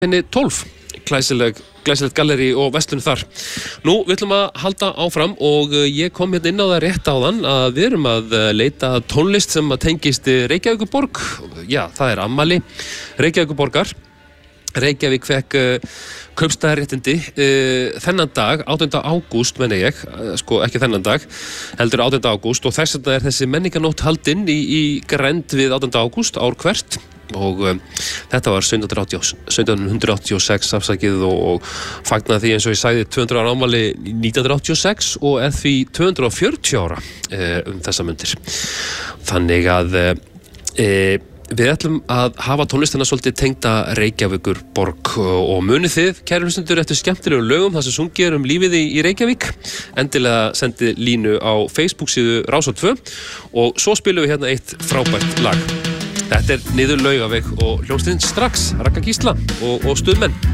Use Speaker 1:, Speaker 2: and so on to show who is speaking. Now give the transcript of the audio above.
Speaker 1: henni 12, glæsilegt galleri og verslun þar. Nú, við ætlum að halda áfram og ég kom hérna inn á það rétt áðan að við erum að leita tónlist sem að tengist Reykjavíkurborg. Já, það er afmæli Reykjavíkurborgar. Reykjavík fekk kaupstaðarréttindi þennan dag, 8. ágúst menna ég, sko ekki þennan dag, heldur 8. ágúst og þess vegna er þessi menningarnótt haldinn í grennd við 8. ágúst ár hvert. Og þetta var 1786 afsakið og fagnaði því eins og ég sagði 200 ára afmæli 1986 og er því 240 ára þessa mundir. Þannig að við ætlum að hafa tónlistina svolítið tengda Reykjavíkurborg og munið þið, kæru hlustendur, eftir skemmtilegum lögum þar sem sungið lífið í Reykjavík. Endilega sendi línu á Facebook síðu Rásar 2 og svo spilum við hérna eitt frábært lag. Þetta er Niður Laugaveg og hljómsveitin Strax, Ragga Gísla og Stuðmenn.